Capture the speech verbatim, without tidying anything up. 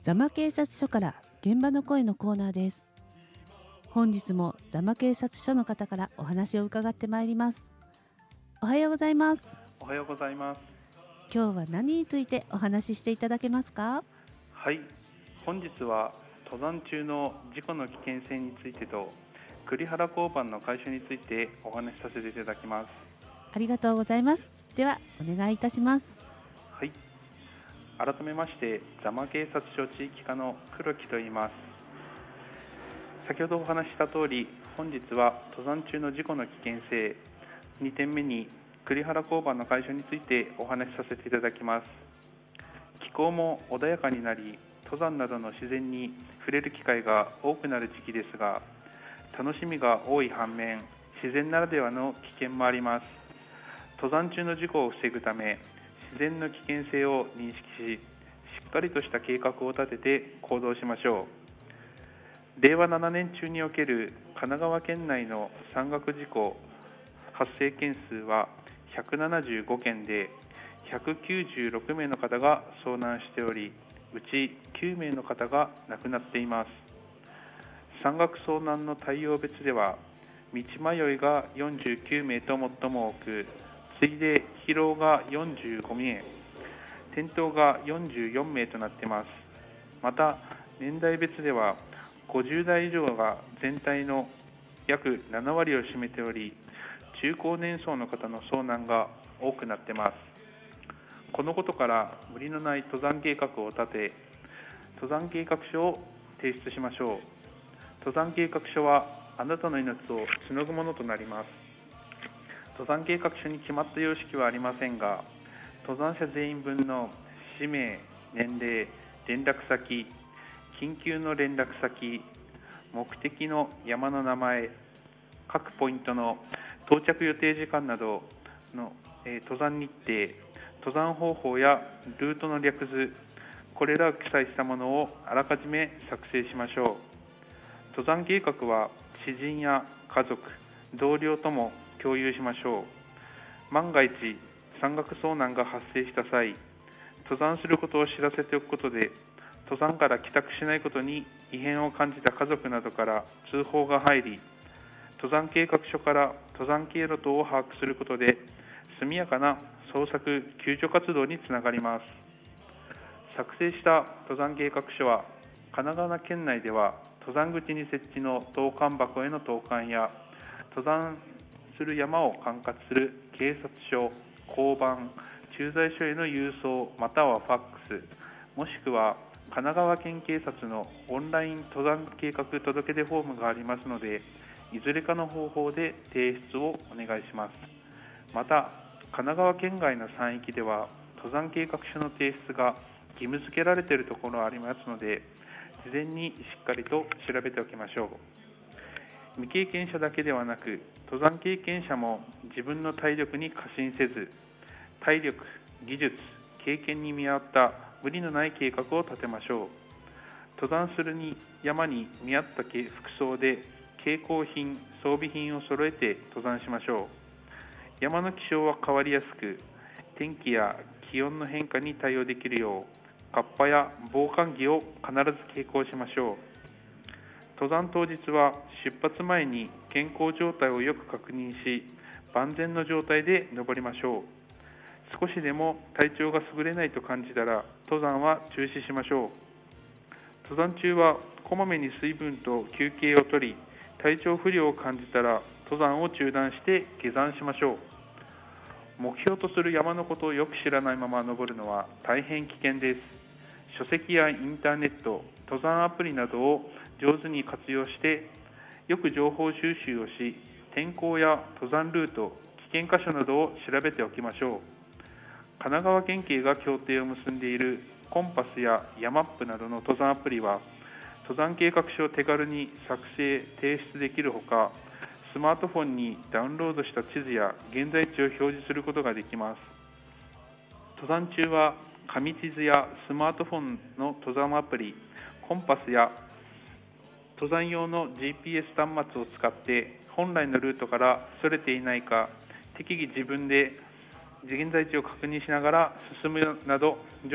座間警察署から現場の声のコーナーです。本日も座間警察署の方からお話を伺ってまいります。おはようございます。 おはようございます。 今日は何についてお話ししていただけますか？ はい、本日は登山中の事故の危険性についてと栗原交番の解消についてお話しさせていただきます。 ありがとうございます。ではお願いいたします。 はい、改めまして座間警察署地域課の黒木と言います。先ほどお話しした通り、本日は登山中の事故の危険性、にてんめに栗原交番の解消についてお話しさせていただきます。気候も穏やかになり、登山などの自然に触れる機会が多くなる時期ですが、楽しみが多い反面、自然ならではの危険もあります。登山中の事故を防ぐため、自然の危険性を認識し、しっかりとした計画を立てて行動しましょう。れいわななねん中における神奈川県内の山岳事故発生件数はひゃくななじゅうごけんで、ひゃくきゅうじゅうろくめいの方が遭難しており、うちきゅうめいの方が亡くなっています。山岳遭難の対応別では、道迷いがよんじゅうきゅうめいと最も多く、次いで疲労がよんじゅうごめい、転倒がよんじゅうよんめいとなっています。また、年代別ではごじゅうだい以上が全体の約ななわりを占めており、中高年層の方の遭難が多くなっています。このことから無理のない登山計画を立て、登山計画書を提出しましょう。登山計画書はあなたの命をつなぐものとなります。登山計画書に決まった様式はありませんが、登山者全員分の氏名、年齢、連絡先、緊急の連絡先、目的の山の名前、各ポイントの到着予定時間などの、えー、登山日程、登山方法やルートの略図、これらを記載したものをあらかじめ作成しましょう。登山計画は知人や家族、同僚とも共有しましょう。万が一、山岳遭難が発生した際、登山することを知らせておくことで、登山から帰宅しないことに異変を感じた家族などから通報が入り、登山計画書から登山経路等を把握することで、速やかな捜索・救助活動につながります。作成した登山計画書は、神奈川県内では登山口に設置の投函箱への投函や、登山する山を管轄する警察署、交番、駐在所への郵送またはファックス、もしくは神奈川県警察のオンライン登山計画届出フォームがありますので、いずれかの方法で提出をお願いします。また、神奈川県外の山域では登山計画書の提出が義務付けられているところがありますので、事前にしっかりと調べておきましょう。未経験者だけではなく、登山経験者も自分の体力に過信せず、体力、技術、経験に見合った無理のない計画を立てましょう。登山するに山に見合った服装で携行品、装備品を揃えて登山しましょう。山の気象は変わりやすく、天気や気温の変化に対応できるよう、カッパや防寒着を必ず携行しましょう。登山当日は出発前に健康状態をよく確認し、万全の状態で登りましょう。少しでも体調が優れないと感じたら、登山は中止しましょう。登山中はこまめに水分と休憩をとり、体調不良を感じたら登山を中断して下山しましょう。目標とする山のことをよく知らないまま登るのは大変危険です。書籍やインターネット、登山アプリなどを上手に活用して、よく情報収集をし、天候や登山ルート、危険箇所などを調べておきましょう。神奈川県警が協定を結んでいるコンパスやヤマップなどの登山アプリは、登山計画書を手軽に作成・提出できるほか、スマートフォンにダウンロードした地図や現在地を表示することができます。登山中は紙地図やスマートフォンの登山アプリ、コンパスや登山用の ジーピーエス 端末を使って本来のルートからそれていないか、適宜自分で現在地を確認しながら進むなど